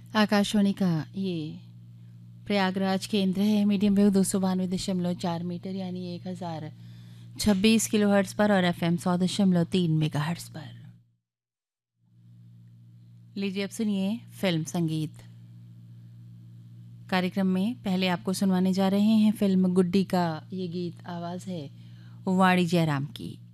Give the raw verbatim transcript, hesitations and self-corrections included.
आकाशवाणी का ये प्रयागराज केंद्र है। मीडियम वेव दो सौ बानवे दशमलव चार मीटर यानी एक हज़ार छब्बीस किलो हर्ट्स पर और एफ एम सौ दशमलव तीन मेगा हर्ट्स पर। लीजिए अब सुनिए फिल्म संगीत कार्यक्रम में। पहले आपको सुनवाने जा रहे हैं फिल्म गुड्डी का ये गीत। आवाज़ है वाणी जयराम की।